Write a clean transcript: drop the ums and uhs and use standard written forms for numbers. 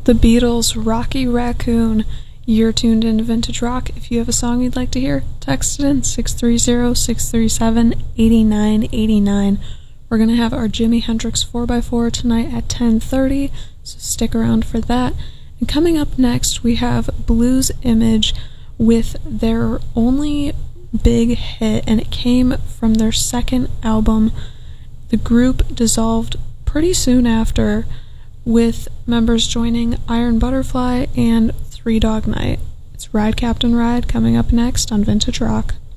The Beatles, Rocky Raccoon. You're tuned into Vintage Rock. If you have a song you'd like to hear, text it in 630-637-8989. We're going to have our Jimi Hendrix 4x4 tonight at 10:30, so stick around for that. And coming up next, we have Blues Image with their only big hit, and it came from their second album. The group dissolved pretty soon after, with members joining Iron Butterfly and Three Dog Night. It's Ride Captain Ride coming up next on Vintage Rock.